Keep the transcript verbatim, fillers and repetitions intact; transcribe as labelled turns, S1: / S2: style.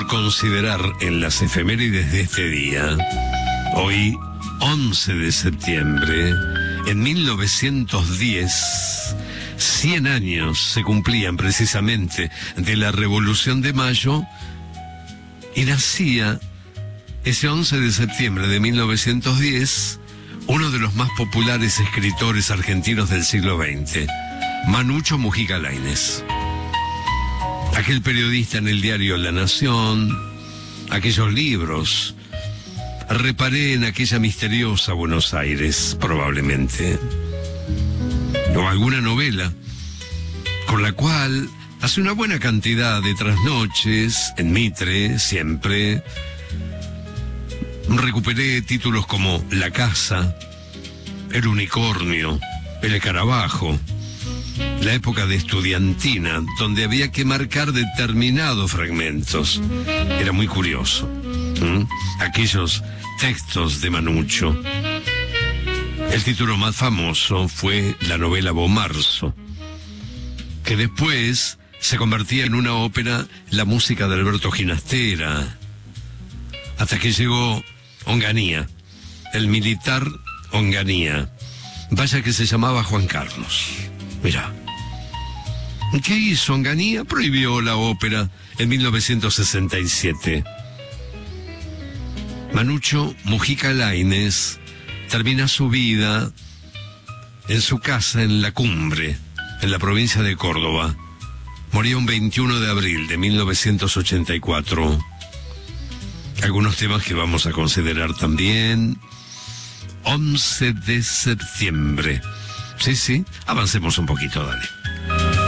S1: considerar en las efemérides de este día, hoy, once de septiembre, en mil novecientos diez, cien años se cumplían precisamente de la Revolución de Mayo, y nacía ese once de septiembre de mil novecientos diez uno de los más populares escritores argentinos del siglo veinte, Manucho Mujica Lainez. Aquel periodista en el diario La Nación, aquellos libros. Reparé en aquella misteriosa Buenos Aires, probablemente. O alguna novela con la cual hace una buena cantidad de trasnoches en Mitre, siempre. Recuperé títulos como La Casa, El Unicornio, El Escarabajo, la época de estudiantina, donde había que marcar determinados fragmentos. Era muy curioso. ¿Mm? Aquellos textos de Manucho. El título más famoso fue la novela Bomarzo, que después se convertía en una ópera, la música de Alberto Ginastera, hasta que llegó Onganía, el militar Onganía. Vaya que se llamaba Juan Carlos. Mirá. ¿Qué hizo Onganía? Prohibió la ópera en mil novecientos sesenta y siete. Manucho Mujica Lainez termina su vida en su casa en La Cumbre, en la provincia de Córdoba. Moría un veintiuno de abril de mil novecientos ochenta y cuatro. Algunos temas que vamos a considerar también. once de septiembre. Sí, sí, avancemos un poquito, dale.